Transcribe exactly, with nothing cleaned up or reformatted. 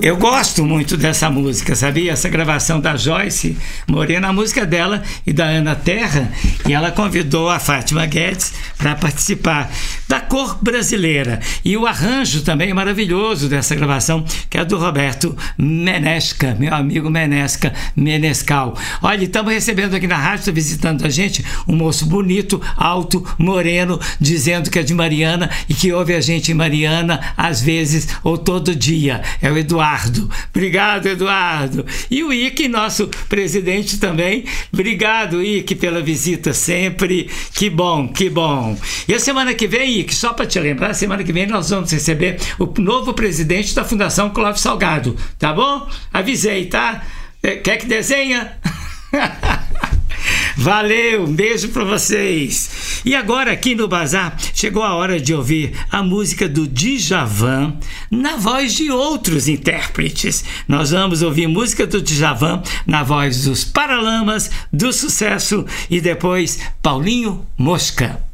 Eu gosto muito dessa música, sabia? Essa gravação da Joyce Moreno, a música dela e da Ana Terra, e ela convidou a Fátima Guedes para participar da Cor Brasileira. E o arranjo também é maravilhoso dessa gravação, que é do Roberto Menesca, meu amigo Menesca, Menescal. Olha, estamos recebendo aqui na rádio, está visitando a gente, um moço bonito, alto, moreno, dizendo que é de Mariana e que ouve a gente em Mariana, às vezes ou todo dia. É o Eduardo. Obrigado, Eduardo. E o Ike, nosso presidente também. Obrigado, Ike, pela visita sempre. Que bom, que bom. E a semana que vem, Ike, só para te lembrar, semana que vem nós vamos receber o novo presidente da Fundação Clóvis Salgado. Tá bom? Avisei, tá? Quer que desenha? Valeu, um beijo para vocês. E agora aqui no Bazar chegou a hora de ouvir a música do Djavan na voz de outros intérpretes. Nós vamos ouvir música do Djavan na voz dos Paralamas, do Sucesso e depois Paulinho Mosca.